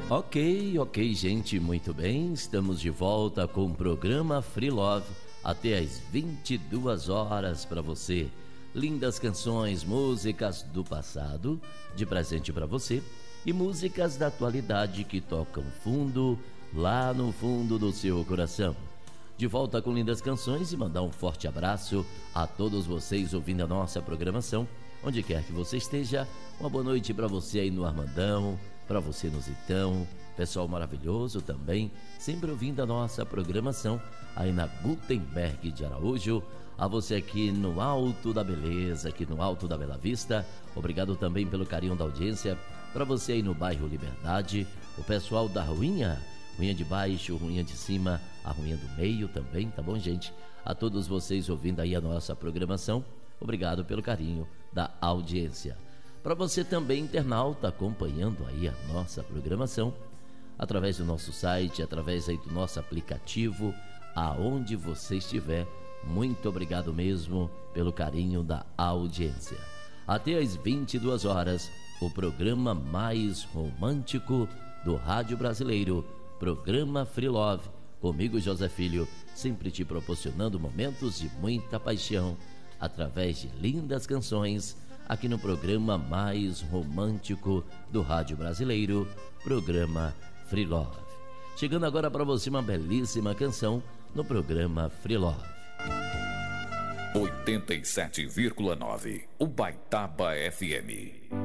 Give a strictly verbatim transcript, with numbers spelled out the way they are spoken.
Ok, ok, gente, muito bem. Estamos de volta com o programa Free Love até às vinte e duas horas para você. Lindas canções, músicas do passado, de presente para você, e músicas da atualidade que tocam fundo, lá no fundo do seu coração. De volta com lindas canções e mandar um forte abraço a todos vocês ouvindo a nossa programação, onde quer que você esteja. Uma boa noite para você aí no Armandão, para você no Zitão, pessoal maravilhoso também, sempre ouvindo a nossa programação aí na Gutenberg de Araújo. A você aqui no Alto da Beleza, aqui no Alto da Bela Vista, obrigado também pelo carinho da audiência. Para você aí no bairro Liberdade, o pessoal da Ruinha, Ruinha de Baixo, Ruinha de Cima, a Ruinha do Meio também, tá bom, gente? A todos vocês ouvindo aí a nossa programação, obrigado pelo carinho da audiência. Para você também, internauta, acompanhando aí a nossa programação, através do nosso site, através aí do nosso aplicativo, aonde você estiver, muito obrigado mesmo pelo carinho da audiência. Até às vinte e duas horas, o programa mais romântico do rádio brasileiro, programa Free Love, comigo José Filho, sempre te proporcionando momentos de muita paixão, através de lindas canções, aqui no programa mais romântico do rádio brasileiro, programa Free Love. Chegando agora para você uma belíssima canção no programa Free Love. oitenta e sete vírgula nove Ubaitaba F M.